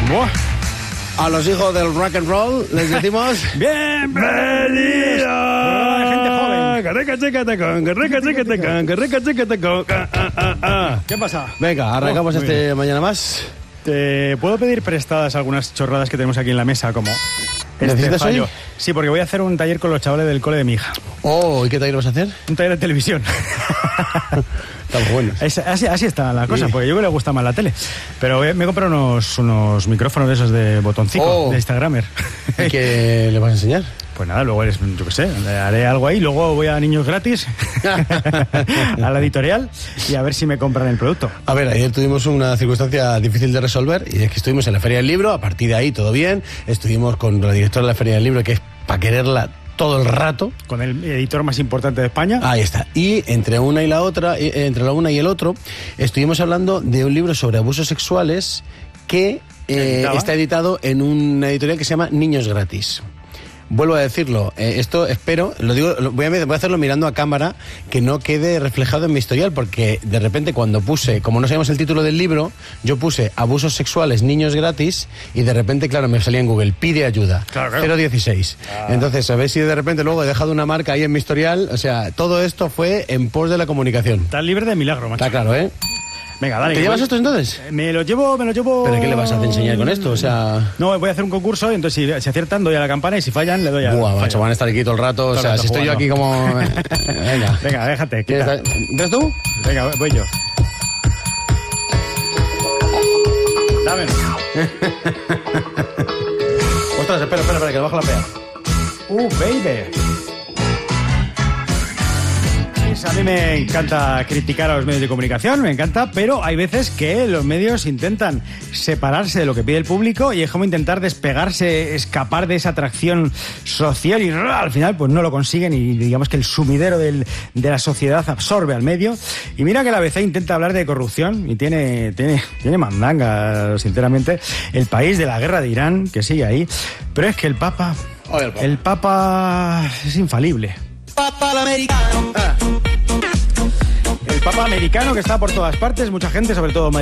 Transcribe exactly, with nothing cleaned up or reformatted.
Buah. A los hijos del rock and roll les decimos... ¡Bienvenidos! ¿Qué pasa? Venga, arrancamos Oh, este mañana más. ¿Te puedo pedir prestadas algunas chorradas que tenemos aquí en la mesa, como este ¿Necesitas fallo? hoy? Sí, porque voy a hacer un taller con los chavales del cole de mi hija. Oh, ¿y qué taller vas a hacer? Un taller de televisión. Estamos buenos. Es- así, así está la cosa, Sí. porque yo me le gusta más la tele. Pero me he comprado unos, unos micrófonos de esos de botoncito, Oh. de Instagramer. ¿Y qué le vas a enseñar? Pues nada, luego eres, yo qué sé, haré algo ahí, luego voy a Niños Gratis, a la editorial, y a ver si me compran el producto. A ver, ayer tuvimos una circunstancia difícil de resolver y es que estuvimos en la Feria del Libro, a partir de ahí todo bien, estuvimos con la directora de la Feria del Libro, que es para quererla todo el rato. Con el editor más importante de España. Ahí está. Y entre una y la otra, eh, entre la una y el otro, estuvimos hablando de un libro sobre abusos sexuales que eh, ¿Editaba? está editado en una editorial que se llama Niños Gratis. Vuelvo a decirlo, eh, esto espero, lo digo, lo- voy, a, voy a hacerlo mirando a cámara, que no quede reflejado en mi historial, porque de repente cuando puse, como no sabíamos el título del libro, yo puse abusos sexuales, niños gratis, y de repente, claro, me salía en Google, pide ayuda, Claro, claro. cero dieciséis. Entonces, a ver si de repente luego he dejado una marca ahí en mi historial, o sea, todo esto fue en pos de la comunicación. Estás libre de milagro, macho. Está claro, ¿eh? Venga, dale. ¿Te que llevas voy- esto entonces? Eh, Me lo llevo, me lo llevo... ¿Pero qué le vas a enseñar con esto? O sea... No, voy a hacer un concurso y entonces si, si aciertan doy a la campana y si fallan le doy a... Buah, macho, fallo. van a estar aquí todo el rato, o Todo el sea, rato si estoy yo aquí jugando. como... Venga. Venga, déjate. ¿Quieres quita. dar- ¿Entras tú? Venga, voy yo. Dámelo. Ostras, espera, espera, espera, que le bajo la pea. Uh, baby. Pues a mí me encanta criticar a los medios de comunicación, me encanta, pero hay veces que los medios intentan separarse de lo que pide el público y es como intentar despegarse, escapar de esa atracción social y ¡ra! Al final pues no lo consiguen y digamos que el sumidero del- de la sociedad absorbe al medio. Y mira que la A B C intenta hablar de corrupción y tiene, tiene, tiene mandanga, sinceramente, el país de la guerra de Irán, que sigue ahí, pero es que el Papa, Oye, el Papa. el Papa es infalible. El Papa americano que está por todas partes, mucha gente, sobre todo